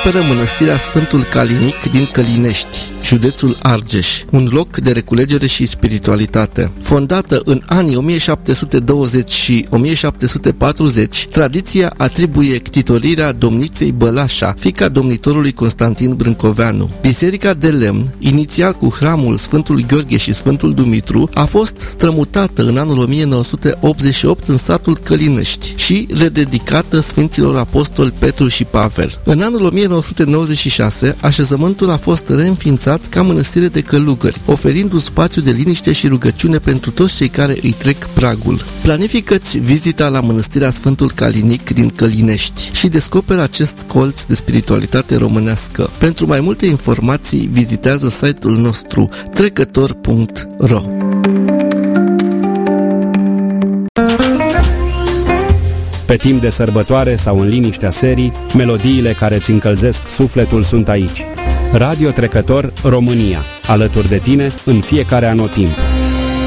descoperă mănăstirea Sfântul Calinic din Călinești, județul Argeș, un loc de reculegere și spiritualitate. Fondată în anii 1720 și 1740, tradiția atribuie ctitorirea domniței Bălașa, fiica domnitorului Constantin Brâncoveanu. Biserica de lemn, inițial cu hramul Sfântul Gheorghe și Sfântul Dumitru, a fost strămutată în anul 1988 în satul Călinești și rededicată Sfinților Apostoli Petru și Pavel. În anul 1996, așezământul a fost reînființat ca mănăstire de călugări, oferind un spațiu de liniște și rugăciune pentru toți cei care îi trec pragul. Planifică-ți vizita la mănăstirea Sfântul Calinic din Călinești și descoperă acest colț de spiritualitate românească. Pentru mai multe informații, vizitează site-ul nostru trecător.ro. Pe timp de sărbătoare sau în liniștea serii, melodiile care îți încălzesc sufletul sunt aici. Radio Trecător România, alături de tine în fiecare anotimp.